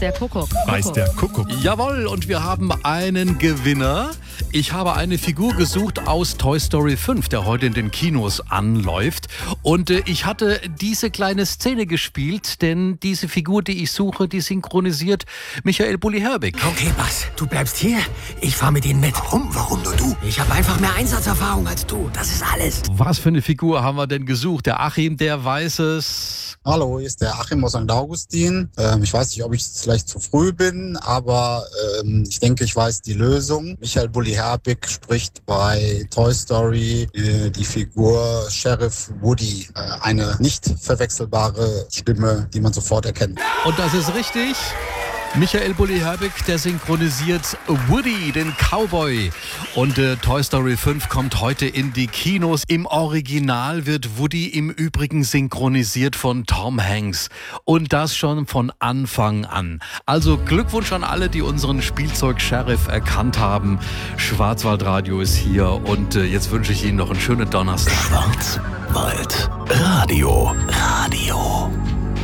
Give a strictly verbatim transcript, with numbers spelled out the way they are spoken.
der Kuckuck. Weiß der Kuckuck. Jawohl, und wir haben einen Gewinner. Ich habe eine Figur gesucht aus Toy Story fünf, der heute in den Kinos anläuft. Und äh, ich hatte diese kleine Szene gespielt, denn diese Figur, die ich suche, die synchronisiert Michael Bulli-Herbig. Okay, Bas, du bleibst hier. Ich fahr mit ihnen mit. Warum? Warum nur du? Ich habe einfach mehr Einsatzerfahrung als du. Das ist alles. Was für eine Figur haben wir denn gesucht? Der Achim, der weiß es. Hallo, hier ist der Achim aus Sankt Augustin. Ähm, ich weiß nicht, ob ich vielleicht zu früh bin, aber ähm, ich denke, ich weiß die Lösung. Michael Bulli-Herbig spricht bei Toy Story äh, die Figur Sheriff Woody. Äh, eine nicht verwechselbare Stimme, die man sofort erkennt. Und das ist richtig. Michael Bulli-Herbig, der synchronisiert Woody, den Cowboy. Und äh, Toy Story fünf kommt heute in die Kinos. Im Original wird Woody im Übrigen synchronisiert von Tom Hanks. Und das schon von Anfang an. Also Glückwunsch an alle, die unseren Spielzeug-Sheriff erkannt haben. Schwarzwaldradio ist hier und äh, jetzt wünsche ich Ihnen noch einen schönen Donnerstag. Schwarzwald Radio. Radio.